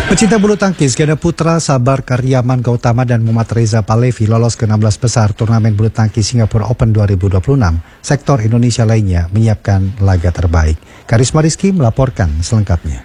Pecinta bulu tangkis ganda putra Sabar Karyaman Gautama dan Muhammad Reza Palevi lolos ke 16 besar turnamen bulu tangkis Singapura Open 2026. Sektor Indonesia lainnya menyiapkan laga terbaik. Karisma Rizky melaporkan selengkapnya.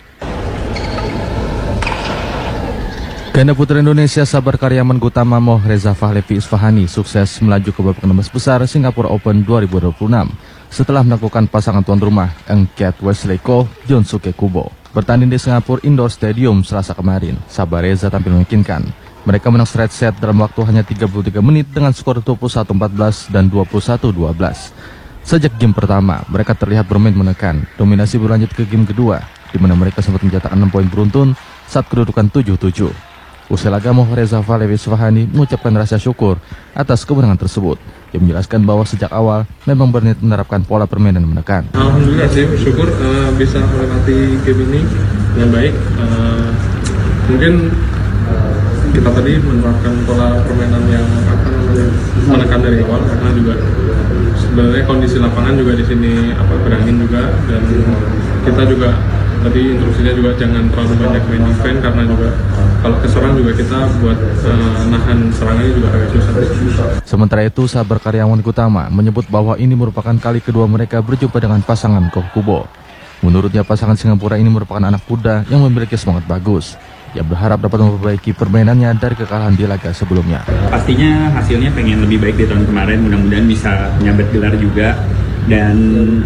Ganda putra Indonesia Sabar Karyaman Gautama Muhammad Reza Palevi Isfahani sukses melaju ke babak 16 besar Singapura Open 2026 setelah melakukan pasangan tuan rumah Engkiat Wesley Ko Jonsuke Kubo. Bertanding di Singapura Indoor Stadium Selasa kemarin, Sabar Reza tampil meyakinkan. Mereka menang straight set dalam waktu hanya 33 menit dengan skor 21-14 dan 21-12. Sejak game pertama, mereka terlihat bermain menekan. Dominasi berlanjut ke game kedua, di mana mereka sempat mencetak 6 poin beruntun saat kedudukan 7-7. Usai laga, Muhammad Reza Palevi Isfahani mengucapkan rasa syukur atas kemenangan tersebut. Dia menjelaskan bahwa sejak awal memang berniat menerapkan pola permainan menekan. Alhamdulillah sih, syukur bisa melewati game ini dengan baik. Mungkin kita tadi menerapkan pola permainan yang menekan dari awal, karena juga sebenarnya kondisi lapangan juga di sini berangin juga, dan kita juga tadi instruksinya juga jangan terlalu banyak main defense, karena juga kalau keserang juga kita buat nahan serangannya juga agak susah. Sementara itu, Sabar Karyaman Gautama menyebut bahwa ini merupakan kali kedua mereka berjumpa dengan pasangan Ko Kubo. Menurutnya, pasangan Singapura ini merupakan anak muda yang memiliki semangat bagus. Ia berharap dapat memperbaiki permainannya dari kekalahan di laga sebelumnya. Pastinya hasilnya pengen lebih baik di tahun kemarin, mudah-mudahan bisa menyabet gelar juga. Dan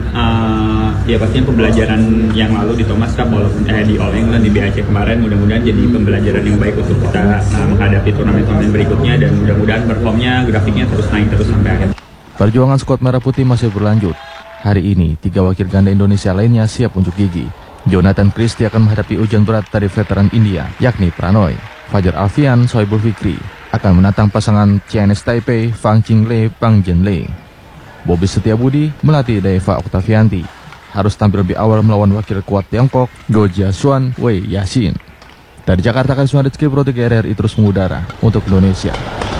ya pastinya pembelajaran yang lalu di Thomas Cup walaupun di All England di BAC kemarin mudah-mudahan jadi pembelajaran yang baik untuk kita menghadapi turnamen-turnamen berikutnya, dan mudah-mudahan performnya grafiknya terus naik terus sampai akhir. Perjuangan skuad Merah Putih masih berlanjut. Hari ini 3 wakil ganda Indonesia lainnya siap unjuk gigi. Jonathan Christie akan menghadapi ujian berat dari veteran India, yakni Pranoy. Fajar Alfian, Sohaibul Fikri akan menantang pasangan Chinese Taipei, Fang Qinglei, Pang Jianlei. Bobby Setiabudi melatih Deva Oktavianti harus tampil lebih awal melawan wakil kuat Tiongkok, Go Jiasuan, Wei Yashin. Dari Jakarta, Karisma Rizky, Pro 3 RRI terus mengudara untuk Indonesia.